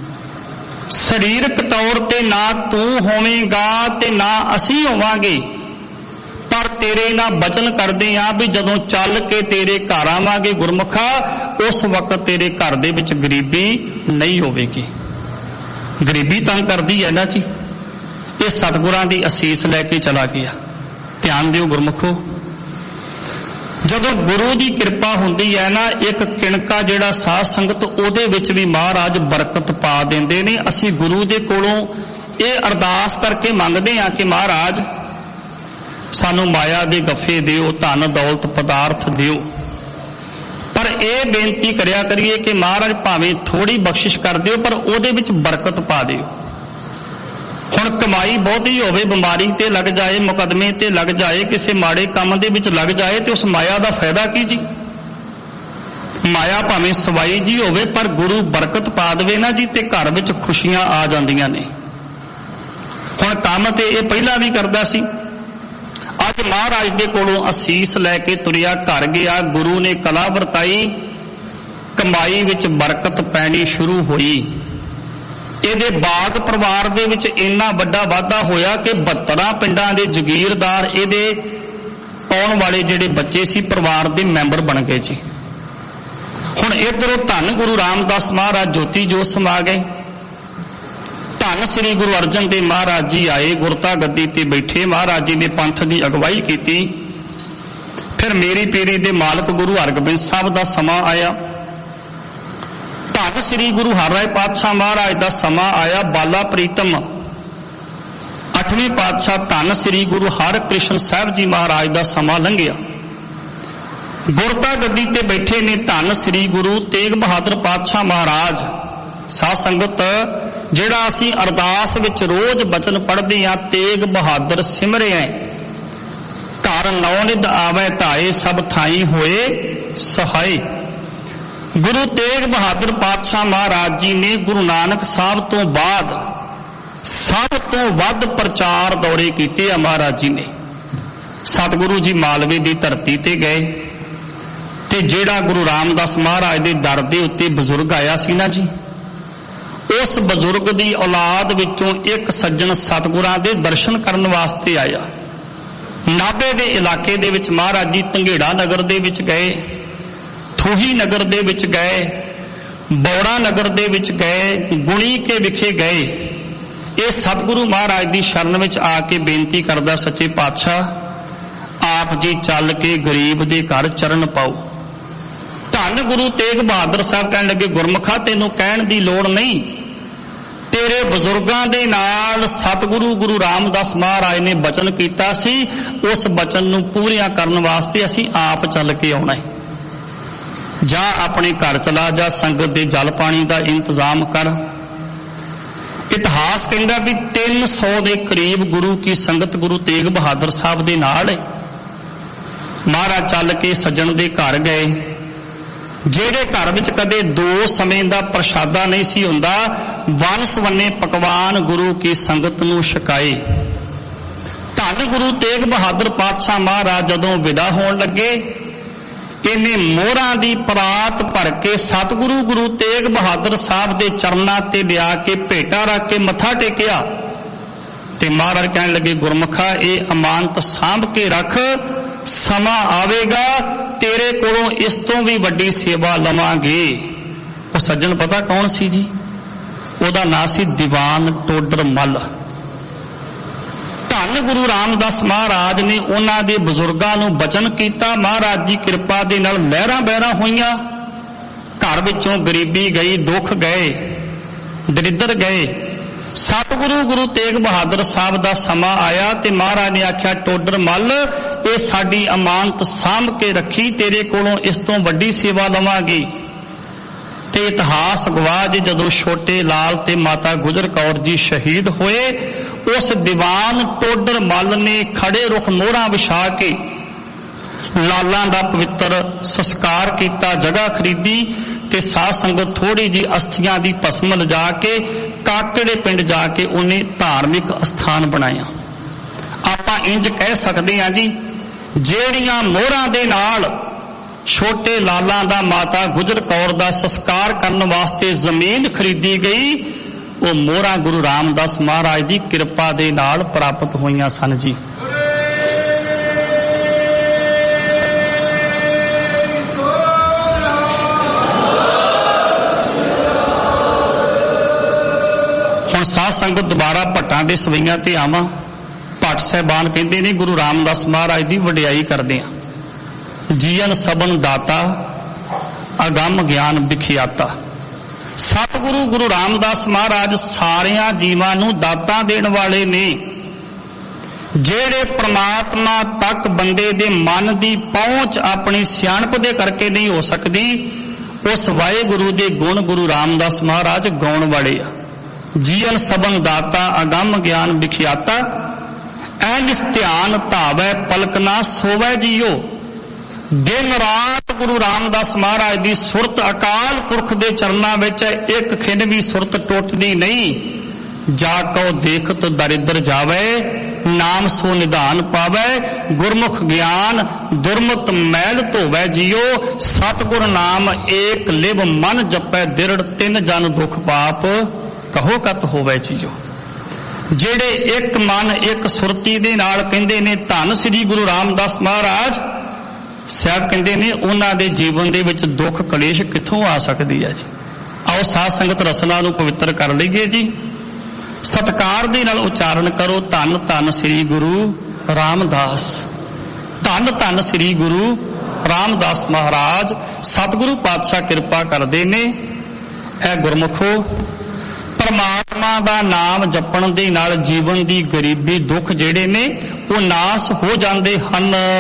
ਸਰੀਰਕ ਤੌਰ ਤੇ ਨਾ ਤੂੰ ਹੋਵੇਂਗਾ ਤੇ ਨਾ ਅਸੀਂ ਹੋਵਾਂਗੇ, ਪਰ ਤੇਰੇ ਨਾਲ ਬਚਨ ਕਰਦੇ ਆ ਵੀ ਜਦੋਂ ਚੱਲ ਕੇ ਤੇਰੇ ਘਰ ਆਵਾਂਗੇ ਗੁਰਮੁਖਾ, ਉਸ ਵਕਤ ਤੇਰੇ ਘਰ ਦੇ ਵਿੱਚ ਗਰੀਬੀ ਨਹੀਂ ਹੋਵੇਗੀ। ਗਰੀਬੀ ਤੰਗ ਕਰਦੀ ਹੈ ਨਾ ਜੀ। ਇਹ ਸਤਿਗੁਰਾਂ ਦੀ ਅਸੀਸ ਲੈ ਕੇ ਚਲਾ ਗਿਆ। ਧਿਆਨ ਦਿਓ ਗੁਰਮੁਖੋ, ਜਦੋਂ ਗੁਰੂ ਦੀ ਕਿਰਪਾ ਹੁੰਦੀ ਹੈ ਨਾ, ਇੱਕ ਕਿਣਕਾ ਜਿਹੜਾ ਸਾਧ ਸੰਗਤ ਉਹਦੇ ਵਿੱਚ ਵੀ ਮਹਾਰਾਜ ਬਰਕਤ ਪਾ ਦਿੰਦੇ ਨੇ। ਅਸੀਂ ਗੁਰੂ ਦੇ ਕੋਲੋਂ ਇਹ ਅਰਦਾਸ ਕਰਕੇ ਮੰਗਦੇ ਹਾਂ ਕਿ ਮਹਾਰਾਜ ਸਾਨੂੰ ਮਾਇਆ ਦੇ ਗੱਫੇ ਦਿਓ, ਧਨ ਦੌਲਤ ਪਦਾਰਥ ਦਿਓ, ਪਰ ਇਹ ਬੇਨਤੀ ਕਰਿਆ ਕਰੀਏ ਕਿ ਮਹਾਰਾਜ ਭਾਵੇਂ ਥੋੜੀ ਬਖਸ਼ਿਸ਼ ਕਰ ਦਿਓ ਪਰ ਉਹਦੇ ਵਿੱਚ ਬਰਕਤ ਪਾ ਦਿਓ। ਹੁਣ ਕਮਾਈ ਬਹੁਤੀ ਹੋਵੇ, ਬਿਮਾਰੀ ਤੇ ਲੱਗ ਜਾਏ, ਮੁਕੱਦਮੇ ਤੇ ਲੱਗ ਜਾਏ, ਕਿਸੇ ਮਾੜੇ ਕੰਮ ਦੇ ਵਿੱਚ ਲੱਗ ਜਾਏ, ਤੇ ਉਸ ਮਾਇਆ ਦਾ ਫਾਇਦਾ ਕੀ ਜੀ? ਮਾਇਆ ਭਾਵੇਂ ਸਵਾਈ ਜੀ ਹੋਵੇ, ਪਰ ਗੁਰੂ ਬਰਕਤ ਪਾ ਦੇਵੇ ਨਾ ਜੀ, ਤੇ ਘਰ ਵਿੱਚ ਖੁਸ਼ੀਆਂ ਆ ਜਾਂਦੀਆਂ ਨੇ। ਹੁਣ ਕੰਮ ਤੇ ਇਹ ਪਹਿਲਾਂ ਵੀ ਕਰਦਾ ਸੀ, ਅੱਜ ਮਹਾਰਾਜ ਦੇ ਕੋਲੋਂ ਅਸੀਸ ਲੈ ਕੇ ਤੁਰਿਆ, ਘਰ ਗਿਆ, ਗੁਰੂ ਨੇ ਕਲਾ ਵਰਤਾਈ, ਕਮਾਈ ਵਿੱਚ ਬਰਕਤ ਪੈਣੀ ਸ਼ੁਰੂ ਹੋਈ। ਇਹਦੇ ਬਾਗ ਪਰਿਵਾਰ ਦੇ ਵਿੱਚ ਇੰਨਾ ਵੱਡਾ ਵਾਧਾ ਹੋਇਆ ਕਿ ਬਹੱਤਰਾਂ ਪਿੰਡਾਂ ਦੇ ਜਗੀਰਦਾਰ ਇਹਦੇ ਆਉਣ ਵਾਲੇ ਜਿਹੜੇ ਬੱਚੇ ਸੀ ਪਰਿਵਾਰ ਦੇ ਮੈਂਬਰ ਬਣ ਗਏ ਜੀ। ਹੁਣ ਇੱਧਰੋਂ ਧੰਨ ਗੁਰੂ ਰਾਮਦਾਸ ਮਹਾਰਾਜ ਜੋਤੀ ਜੋਤ ਸਮਾ ਗਏ। ਧੰਨ ਸ੍ਰੀ ਗੁਰੂ ਅਰਜਨ ਦੇਵ ਮਹਾਰਾਜ ਜੀ ਆਏ, ਗੁਰਤਾ ਗੱਦੀ ਤੇ ਬੈਠੇ। ਮਹਾਰਾਜ ਜੀ ਨੇ ਪੰਥ ਦੀ ਅਗਵਾਈ ਕੀਤੀ। ਫਿਰ ਮੇਰੀ ਪੀਰੀ ਦੇ ਮਾਲਕ ਗੁਰੂ ਹਰਗੋਬਿੰਦ ਸਾਹਿਬ ਦਾ ਸਮਾਂ ਆਇਆ। ਧੰਨ ਸ੍ਰੀ ਗੁਰੂ ਹਰਿਰਾਏ ਪਾਤਸ਼ਾਹ ਮਹਾਰਾਜ ਦਾ ਸਮਾਂ ਆਇਆ। ਬਾਲਾ ਪ੍ਰੀਤਮ ਅੱਠਵੇਂ ਪਾਤਸ਼ਾਹ ਧੰਨ ਸ੍ਰੀ ਗੁਰੂ ਹਰਕ੍ਰਿਸ਼ਨ ਸਾਹਿਬ ਜੀ ਮਹਾਰਾਜ ਦਾ ਸਮਾਂ ਲੰਘਿਆ। ਗੁਰਤਾ ਗੱਦੀ ਤੇ ਬੈਠੇ ਨੇ ਧੰਨ ਸ੍ਰੀ ਗੁਰੂ ਤੇਗ ਬਹਾਦਰ ਪਾਤਸ਼ਾਹ ਮਹਾਰਾਜ। ਸਾਧ ਸੰਗਤ, ਜਿਹੜਾ ਅਸੀਂ ਅਰਦਾਸ ਵਿੱਚ ਰੋਜ਼ ਬਚਨ ਪੜ੍ਹਦੇ ਹਾਂ, ਤੇਗ ਬਹਾਦਰ ਸਿਮਰਿਐ ਘਰ ਨੌ ਨਿਧ ਆਵੈ ਧਾਏ, ਸਭ ਥਾਈ ਹੋਏ ਸਹਾਈ। ਗੁਰੂ ਤੇਗ ਬਹਾਦਰ ਪਾਤਸ਼ਾਹ ਮਹਾਰਾਜ ਜੀ ਨੇ ਗੁਰੂ ਨਾਨਕ ਸਾਹਿਬ ਤੋਂ ਬਾਅਦ ਸਭ ਤੋਂ ਵੱਧ ਪ੍ਰਚਾਰ ਦੌਰੇ ਕੀਤੇ ਆ ਮਹਾਰਾਜ ਜੀ ਨੇ। ਸਤਿਗੁਰੂ ਜੀ ਮਾਲਵੇ ਦੀ ਧਰਤੀ ਤੇ ਗਏ ਤੇ ਜਿਹੜਾ ਗੁਰੂ ਰਾਮਦਾਸ ਮਹਾਰਾਜ ਦੇ ਦਰ ਦੇ ਉੱਤੇ ਬਜ਼ੁਰਗ ਆਇਆ ਸੀ ਨਾ ਜੀ, ਉਸ ਬਜ਼ੁਰਗ ਦੀ ਔਲਾਦ ਵਿੱਚੋਂ ਇੱਕ ਸੱਜਣ ਸਤਿਗੁਰਾਂ ਦੇ ਦਰਸ਼ਨ ਕਰਨ ਵਾਸਤੇ ਆਇਆ। ਨਾਭੇ ਦੇ ਇਲਾਕੇ ਦੇ ਵਿੱਚ ਮਹਾਰਾਜ ਜੀ ਧੰਗੇੜਾ ਨਗਰ ਦੇ ਵਿੱਚ ਗਏ, ਥੂਹੀ ਨਗਰ ਦੇ ਵਿੱਚ ਗਏ, ਬੌੜਾ ਨਗਰ ਦੇ ਵਿੱਚ ਗਏ, ਗੁਣੀ ਕੇ ਵਿਖੇ ਗਏ। ਇਹ ਸਤਿਗੁਰੂ ਮਹਾਰਾਜ ਦੀ ਸ਼ਰਨ ਵਿੱਚ ਆ ਕੇ ਬੇਨਤੀ ਕਰਦਾ, ਸੱਚੇ ਪਾਤਸ਼ਾਹ ਆਪ ਜੀ ਚੱਲ ਕੇ ਗਰੀਬ ਦੇ ਘਰ ਚਰਨ ਪਾਓ। ਧੰਨ ਗੁਰੂ ਤੇਗ ਬਹਾਦਰ ਸਾਹਿਬ ਕਹਿਣ ਲੱਗੇ, ਗੁਰਮੁਖਾ ਤੈਨੂੰ ਕਹਿਣ ਦੀ ਲੋੜ ਨਹੀਂ, ਤੇਰੇ ਬਜ਼ੁਰਗਾਂ ਦੇ ਨਾਲ ਸਤਿਗੁਰੂ ਗੁਰੂ ਰਾਮਦਾਸ ਮਹਾਰਾਜ ਨੇ ਬਚਨ ਕੀਤਾ ਸੀ, ਉਸ ਬਚਨ ਨੂੰ ਪੂਰੀਆਂ ਕਰਨ ਵਾਸਤੇ ਅਸੀਂ ਆਪ ਚੱਲ ਕੇ ਆਉਣਾ ਹੈ। ਜਾ ਆਪਣੇ ਘਰ ਚਲਾ ਜਾ, ਸੰਗਤ ਦੇ ਜਲ ਪਾਣੀ ਦਾ ਇੰਤਜ਼ਾਮ ਕਰ। ਇਤਿਹਾਸ ਇਤਿਹਾਸ ਕਹਿੰਦਾ ਵੀ ਤਿੰਨ ਸੌ ਦੇ ਕਰੀਬ ਗੁਰੂ ਕੀ ਸੰਗਤ ਗੁਰੂ ਤੇਗ ਬਹਾਦਰ ਸਾਹਿਬ ਦੇ ਨਾਲ ਹੈ। ਮਹਾਰਾਜ ਚੱਲ ਕੇ ਸੱਜਣ ਦੇ ਘਰ ਗਏ, ਜਿਹੜੇ ਘਰ ਵਿੱਚ ਕਦੇ ਦੋ ਸਮੇਂ ਦਾ ਪ੍ਰਸ਼ਾਦਾ ਨਹੀਂ ਸੀ ਹੁੰਦਾ, ਵੰਨ ਸਵੰਨੇ ਪਕਵਾਨ ਗੁਰੂ ਕੀ ਸੰਗਤ ਨੂੰ ਛਕਾਏ। ਧੰਨ ਗੁਰੂ ਤੇਗ ਬਹਾਦਰ ਪਾਤਸ਼ਾਹ ਮਹਾਰਾਜ ਜਦੋਂ ਵਿਦਾ ਹੋਣ ਲੱਗੇ, ਇਹਨੇ ਮੋਹਰਾਂ ਦੀ ਪਰਾਤ ਭਰ ਕੇ ਸਤਿਗੁਰੂ ਗੁਰੂ ਤੇਗ ਬਹਾਦਰ ਸਾਹਿਬ ਦੇ ਚਰਨਾਂ ਤੇ ਲਿਆ ਕੇ ਭੇਟਾ ਰੱਖ ਕੇ ਮੱਥਾ ਟੇਕਿਆ ਤੇ ਮਹਾਰਾਜ ਕਹਿਣ ਲੱਗੇ, ਗੁਰਮੁਖਾ ਇਹ ਅਮਾਨਤ ਸਾਂਭ ਕੇ ਰੱਖ, ਸਮਾਂ ਆਵੇਗਾ ਤੇਰੇ ਕੋਲੋਂ ਇਸ ਤੋਂ ਵੀ ਵੱਡੀ ਸੇਵਾ ਲਵਾਂਗੇ। ਉਹ ਸੱਜਣ ਪਤਾ ਕੌਣ ਸੀ ਜੀ? ਉਹਦਾ ਨਾਂ ਸੀ ਦੀਵਾਨ ਟੋਡਰ ਮੱਲ। ਧੰਨ ਗੁਰੂ ਰਾਮਦਾਸ ਮਹਾਰਾਜ ਨੇ ਉਹਨਾਂ ਦੇ ਬਜ਼ੁਰਗਾਂ ਨੂੰ ਬਚਨ ਕੀਤਾ, ਮਹਾਰਾਜ ਦੀ ਕਿਰਪਾ ਦੇ ਨਾਲ ਲਹਿਰਾਂ ਬਹਿਰਾਂ ਹੋਈਆਂ, ਘਰ ਵਿੱਚੋਂ ਗਰੀਬੀ ਗਈ, ਦੁੱਖ ਗਏ, ਦਰਿੱਦਰ ਗਏ। ਸਤਿਗੁਰੂ ਗੁਰੂ ਤੇਗ ਬਹਾਦਰ ਸਾਹਿਬ ਦਾ ਸਮਾਂ ਆਇਆ ਤੇ ਮਹਾਰਾਜ ਨੇ ਆਖਿਆ, ਟੋਡਰ ਮੱਲ ਇਹ ਸਾਡੀ ਅਮਾਨਤ ਸਾਂਭ ਕੇ ਰੱਖੀ, ਤੇਰੇ ਕੋਲੋਂ ਇਸ ਤੋਂ ਵੱਡੀ ਸੇਵਾ ਲਵਾਂਗੇ। ਤੇ ਇਤਿਹਾਸ ਗਵਾਹ ਜੀ ਜਦੋਂ ਛੋਟੇ ਲਾਲ ਤੇ ਮਾਤਾ ਗੁਜਰ ਕੌਰ ਜੀ ਸ਼ਹੀਦ ਹੋਏ, ਉਸ ਦੀਵਾਨ ਟੋਡਰ ਮੱਲ ਨੇ ਖੜੇ ਰੁੱਖ ਮੋਹਰਾਂ ਵਿਛਾ ਕੇ ਲਾਲਾਂ ਦਾ ਪਵਿੱਤਰ ਸੰਸਕਾਰ ਕੀਤਾ, ਜਗ੍ਹਾ ਖਰੀਦੀ ਤੇ ਸਾਧ ਸੰਗਤ ਥੋੜੀ ਜੀ ਅਸਥੀਆਂ ਦੀ ਭਸਮ ਲਿਜਾ ਕੇ ਕਾਕੜੇ ਪਿੰਡ ਜਾ ਕੇ ਉਹਨੇ ਧਾਰਮਿਕ ਅਸਥਾਨ ਬਣਾਇਆ। ਆਪਾਂ ਇੰਜ ਕਹਿ ਸਕਦੇ ਹਾਂ ਜੀ, ਜਿਹੜੀਆਂ ਮੋਹਰਾਂ ਦੇ ਨਾਲ ਛੋਟੇ ਲਾਲਾਂ ਦਾ ਮਾਤਾ ਗੁਜਰ ਕੌਰ ਦਾ ਸੰਸਕਾਰ ਕਰਨ ਵਾਸਤੇ ਜ਼ਮੀਨ ਖਰੀਦੀ ਗਈ, ਉਹ ਮੋਹਰਾਂ ਗੁਰੂ ਰਾਮਦਾਸ ਮਹਾਰਾਜ ਦੀ ਕਿਰਪਾ ਦੇ ਨਾਲ ਪ੍ਰਾਪਤ ਹੋਈਆਂ ਸਨ ਜੀ। ਹੁਣ ਸਾਧ ਸੰਗਤ ਦੁਬਾਰਾ ਭੱਟਾਂ ਦੇ ਸਵਈਆਂ ਤੇ ਆਵਾਂ। ਭੱਟ ਸਾਹਿਬਾਨ ਕਹਿੰਦੇ ਨੇ ਗੁਰੂ ਰਾਮਦਾਸ ਮਹਾਰਾਜ ਦੀ ਵਡਿਆਈ ਕਰਦੇ ਆ। ਜੀਵਨ ਸਬਨ ਦਾਤਾ ਅਗੰਮ ਗਿਆਨ ਵਿਖਿਆਤਾ। ਸਤਿਗੁਰੂ ਗੁਰੂ ਰਾਮਦਾਸ ਮਹਾਰਾਜ ਸਾਰਿਆਂ ਜੀਵਾਂ ਨੂੰ ਦਾਤਾਂ ਦੇਣ ਵਾਲੇ ਨੇ, ਜਿਹੜੇ ਪ੍ਰਮਾਤਮਾ ਤੱਕ ਬੰਦੇ ਦੇ ਮਨ ਦੀ ਪਹੁੰਚ ਆਪਣੀ ਸਿਆਣਪ ਦੇ ਕਰਕੇ ਨਹੀਂ ਹੋ ਸਕਦੀ, ਉਸ ਵਾਹਿਗੁਰੂ ਦੇ ਗੁਣ ਗੁਰੂ ਰਾਮਦਾਸ ਮਹਾਰਾਜ ਗਾਉਣ ਵਾਲੇ ਆ। ਜੀਵਨ ਸਬਨ ਦਾਤਾ ਅਗੰਮ ਗਿਆਨ ਵਿਖਿਆਤਾ, ਐਨਿਸ ਧਿਆਨ ਧਾਵੈ ਪਲਕ ਨਾ ਸੋਵੈ ਜੀਓ। ਦਿਨ ਰਾਤ ਗੁਰੂ ਰਾਮਦਾਸ ਮਹਾਰਾਜ ਦੀ ਸੁਰਤ ਅਕਾਲ ਪੁਰਖ ਦੇ ਚਰਨਾਂ ਵਿੱਚ, ਇੱਕ ਖਿੰਡ ਵੀ ਸੁਰਤ ਟੁੱਟਦੀ ਨਹੀਂ। ਜਾ ਕਉ ਦੇਖਤ ਦਰਿਦਰ ਜਾਵੇ, ਨਾਮ ਸੋ ਨਿਧਾਨ ਪਾਵੈ। ਗੁਰਮੁਖ ਗਿਆਨ ਦੁਰਮਤ ਮੈਲ ਧੋਵੈ ਜੀਓ। ਸਤਿਗੁਰ ਨਾਮ ਏਕ ਲਿਵ ਮਨ ਜਪੈ ਦਿਰੜ, ਤਿੰਨ ਜਨ ਦੁਖ ਪਾਪ ਕਹੋ ਕਤ ਹੋਵੇ ਜੀਓ। ਜਿਹੜੇ ਇੱਕ ਮਨ ਇੱਕ ਸੁਰਤੀ ਦੇ ਨਾਲ ਕਹਿੰਦੇ ਨੇ ਧੰਨ ਸ੍ਰੀ ਗੁਰੂ ਰਾਮਦਾਸ ਮਹਾਰਾਜ ਸਾਹਿਬ, ਕਹਿੰਦੇ ਨੇ ਉਹਨਾਂ ਦੇ ਜੀਵਨ ਦੇ ਵਿੱਚ ਦੁੱਖ ਕਲੇਸ਼ ਕਿੱਥੋਂ ਆ ਸਕਦੀ ਹੈ ਜੀ। ਆਓ ਸਾਧ ਸੰਗਤ ਰਸਨਾ ਨੂੰ ਪਵਿੱਤਰ ਕਰ ਲਈਏ ਜੀ। ਸਤਿਕਾਰ ਦੇ ਨਾਲ ਉਚਾਰਨ ਕਰੋ, ਧੰਨ ਧੰਨ ਸ੍ਰੀ ਗੁਰੂ ਰਾਮਦਾਸ, ਧੰਨ ਧੰਨ ਸ੍ਰੀ ਗੁਰੂ ਰਾਮਦਾਸ ਮਹਾਰਾਜ। ਸਤਿਗੁਰੂ ਪਾਤਸ਼ਾਹ ਕਿਰਪਾ ਕਰਦੇ ਨੇ। ਇਹ ਗੁਰਮੁਖੋ, ਪਰਮਾਤਮਾ ਦਾ ਨਾਮ ਜਪਣ ਦੇ ਨਾਲ ਜੀਵਨ ਦੀ ਗਰੀਬੀ ਦੁੱਖ ਜਿਹੜੇ ਨੇ ਉਹ ਨਾਸ ਹੋ ਜਾਂਦੇ ਹਨ।